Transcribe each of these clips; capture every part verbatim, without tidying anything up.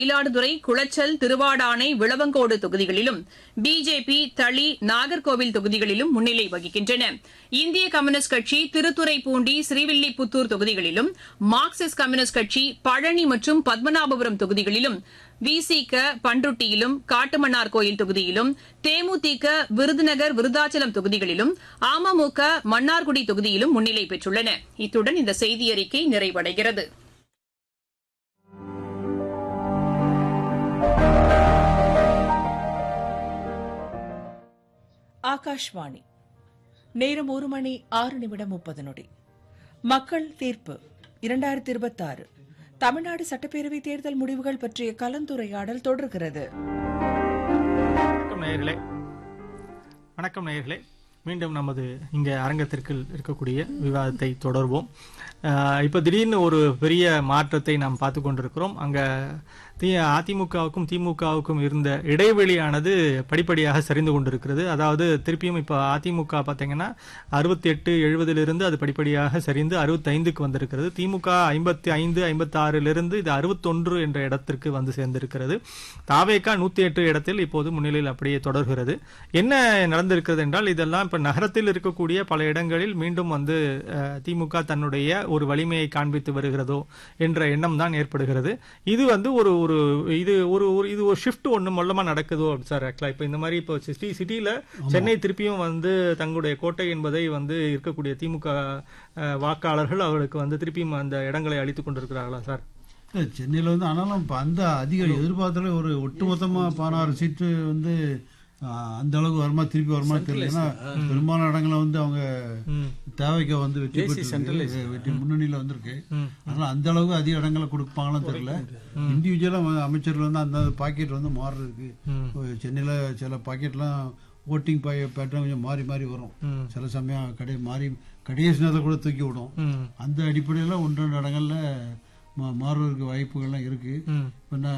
மயிலாடுதுறை, குளச்சல், திருவாடானை, விளவங்கோடு தொகுதிகளிலும் பிஜேபி தளி, நாகர்கோவில் தொகுதிகளிலும் முன்னிலை வகிக்கின்றன. இந்திய கம்யூனிஸ்ட் கட்சி திருத்துறைப்பூண்டி, ஸ்ரீவில்லிபுத்தூர் தொகுதிகளிலும், மார்க்சிஸ்ட் கம்யூனிஸ்ட் கட்சி பழனி மற்றும் பத்மநாபபுரம் தொகுதிகளிலும், விசிக பண்ருட்டியிலும், காட்டுமன்னார்கோயில் தொகுதியிலும், தேமுதிக விருதுநகர், விருதாச்சலம் தொகுதிகளிலும், அமமுக மன்னார்குடி தொகுதியிலும் முன்னிலை பெற்றுள்ளன. இத்துடன் இந்த செய்தியறிக்கை நிறைவடைகிறது. ஆகாஷ்வாணி. நேரம் ஒரு மணி ஆறு நிமிடம் முப்பது நொடி. மக்கள் தீர்ப்பு இரண்டாயிரத்தி இருபத்தி ஆறு தமிழ்நாடு சட்டப்பேரவை தேர்தல் முடிவுகள் பற்றிய கலந்துரையாடல் தொடர்கிறது. வணக்கம் நேயர்களே. வணக்கம் நேயர்களே. மீண்டும் நமது இங்கே அரங்கத்திற்கு இருக்கக்கூடிய விவாதத்தை தொடர்வோம். இப்போ திடீர்னு ஒரு பெரிய மாற்றத்தை நாம் பார்த்து கொண்டிருக்கிறோம். அங்கே தி அதிமுகவுக்கும் திமுகவுக்கும் இருந்த இடைவெளியானது படிப்படியாக சரிந்து கொண்டிருக்கிறது. அதாவது திருப்பியும் இப்போ அதிமுக பார்த்தீங்கன்னா அறுபத்தி எட்டு எழுபதிலிருந்து அது படிப்படியாக சரிந்து அறுபத்தைந்துக்கு வந்திருக்கிறது. திமுக ஐம்பத்தி ஐந்து ஐம்பத்தி ஆறிலிருந்து இது அறுபத்தொன்று என்ற இடத்திற்கு வந்து சேர்ந்திருக்கிறது. தாவேகா நூற்றி எட்டு இடத்தில் இப்போது முன்னிலையில் அப்படியே தொடர்கிறது. என்ன நடந்திருக்கிறது என்றால், இதெல்லாம் இப்போ நகரத்தில் இருக்கக்கூடிய பல இடங்களில் மீண்டும் வந்து திமுக தன்னுடைய ஒரு வலிமையை காண்பித்து வருகிறதோ என்ற எண்ணம் தான் ஏற்படுகிறது. இது வந்து ஒரு ஒரு இது ஒரு இது ஒரு ஷிஃப்ட் ஒன்று மொல்லமா நடக்குதோ சார். ஆக்சுவலா இப்போ இந்த மாதிரி இப்போ சிட்டி சிட்டியில சென்னை திருப்பியும் வந்து தங்களுடைய கோட்டை என்பதை வந்து இருக்கக்கூடிய திமுக வாக்காளர்கள் அவர்களுக்கு வந்து திருப்பியும் அந்த இடங்களை அளித்துக் கொண்டிருக்கிறார்களா சார்? சென்னையில் வந்து ஆனாலும் அந்த அதிக எதிர்பார்த்தாலே ஒரு ஒட்டுமொத்தமா பதினாறு சீட்டு வந்து அந்த அளவுக்கு வருமா திருப்பி வருமா தெரியல. ஏன்னா பெரும்பாலான இடங்களை வந்து அவங்க தேவைக்க வந்து வெற்றி பெற்று வெற்றி முன்னணியில வந்திருக்கு. அதனால அந்த அளவுக்கு அதிக இடங்களை கொடுப்பாங்கன்னு தெரியல. இண்டிவிஜுவலா அமைச்சர்கள் வந்து அந்த பாக்கெட் வந்து மாறுறதுக்கு சென்னையில சில பாக்கெட்லாம் ஓட்டிங் பேட்டர்ன் கொஞ்சம் மாறி மாறி வரும். சில சமயம் கடை மாறி கடைசி நேரத்தை கூட தூக்கி விடும். அந்த அடிப்படையில ஒன்று ரெண்டு இடங்கள்ல மாறுவதற்கு வாய்ப்புகள்லாம் இருக்கு. என்ன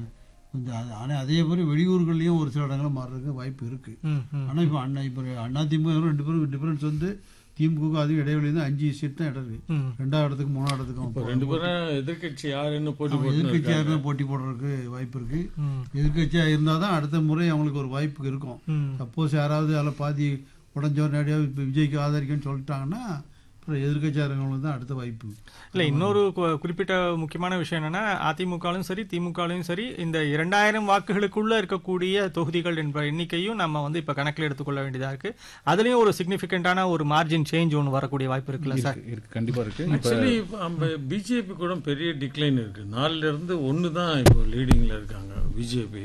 ஆனா அதே மாதிரி வெளியூர்கள்லயும் ஒரு சில இடங்களும் மாறுறதுக்கு வாய்ப்பு இருக்கு. ஆனா இப்ப அண்ணா இப்ப அண்ணா திமுக ரெண்டு பேரும் டிஃபரன்ஸ் வந்து திமுக அதுவும் இடைவெளி வந்து அஞ்சு சீட் தான் இடம் இருக்கு. ரெண்டாவது இடத்துக்கு மூணாவது இடத்துக்கும் ரெண்டு பேரும் எதிர்கட்சி யாருன்னு போட்டி எதிர்கட்சி யாருன்னு போட்டி போடுறதுக்கு வாய்ப்பு இருக்கு. எதிர்கட்சியா இருந்தாதான் அடுத்த முறை அவங்களுக்கு ஒரு வாய்ப்பு இருக்கும். சப்போஸ் யாராவது அதில் பாதி உடஞ்சவர் நேரடியாக இப்ப விஜய்க்கு ஆதரிக்கன்னு சொல்லிட்டாங்கன்னா எதிர்கட்சியாளர்களுக்கு தான் அடுத்த வாய்ப்பு. இல்ல இன்னொரு குறிப்பிட்ட முக்கியமான விஷயம் என்னன்னா, அதிமுகலும் சரி திமுகலும் சரி இந்த இரண்டாயிரம் வாக்குகளுக்குள்ள இருக்கக்கூடிய தொகுதிகள் என்ற எண்ணிக்கையும் நம்ம வந்து இப்ப கணக்கில் எடுத்துக்கொள்ள வேண்டியதா இருக்கு. அதுலயும் ஒரு சிக்னிபிகண்டான ஒரு மார்ஜின் சேஞ்ச் ஒன்று வரக்கூடிய வாய்ப்பு இருக்குல்ல சார்? இருக்கு, கண்டிப்பா இருக்கு. ஆக்சுவலி பிஜேபி கூட பெரிய டிக்ளைன் இருக்கு. நாலுல இருந்து ஒன்னு தான் இப்போ லீடிங்ல இருக்காங்க பிஜேபி.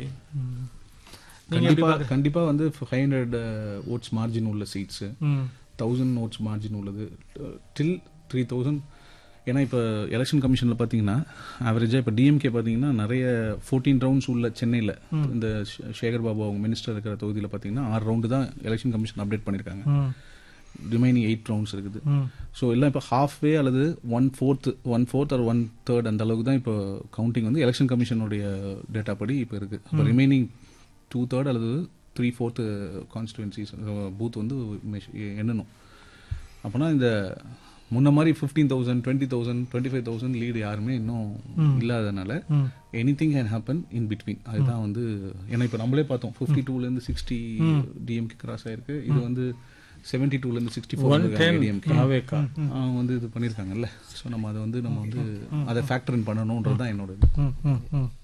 கண்டிப்பா வந்து ஃபைவ் ஹண்ட்ரட் ஓட்ஸ் மார்ஜின் உள்ள சீட்ஸ், தௌசண்ட் ஓட்ஸ் மார்ஜின் உள்ளது, டில் த்ரீ தௌசண்ட். ஏன்னா இப்போ எலெக்ஷன் கமிஷனில் பார்த்தீங்கன்னா ஆவரேஜாக இப்போ டிஎம்கே பார்த்தீங்கன்னா நிறைய ஃபோர்டீன் ரவுண்ட்ஸ் உள்ள சென்னையில் இந்த சேகர் பாபு அவங்க மினிஸ்டர் இருக்கிற தொகுதியில் பார்த்தீங்கன்னா ஆறு ரவுண்டு தான் எலெக்ஷன் கமிஷன் அப்டேட் பண்ணியிருக்காங்க. ரிமைனிங் எயிட் ரவுண்ட்ஸ் இருக்குது. ஸோ எல்லாம் இப்போ ஹாஃப் வே அல்லது one fourth one fourth or one third அந்த அளவுக்கு தான் இப்போ கவுண்டிங் வந்து எலெக்ஷன் கமிஷனுடைய டேட்டா படி இப்போ இருக்குது. அப்போ ரிமைனிங் டூ தேர்ட் அல்லது த்ரீ ஃபோர்த்து கான்ஸ்டிடுவன்சிஸ் பூத் வந்து எண்ணணும். அப்போனா இந்த முன்ன மாதிரி fifteen thousand twenty thousand twenty five thousand lead யாருமே இன்னும் இல்லாதனால any thing can happen in between. அதுதான் வந்து ஏன்னா இப்போ நம்மளே பார்த்தோம் ஃபிஃப்டி டூலேருந்து சிக்ஸ்டி டிஎம்கே கிராஸ் ஆயிருக்கு. இது வந்து செவன்டி டூலேருந்து சிக்ஸ்டி ஃபோர் டிஎம்கே அவங்க வந்து இது பண்ணியிருக்காங்கல்ல. ஸோ நம்ம அதை வந்து நம்ம வந்து அதை ஃபேக்டர் இன் பண்ணணுன்றது தான் என்னோட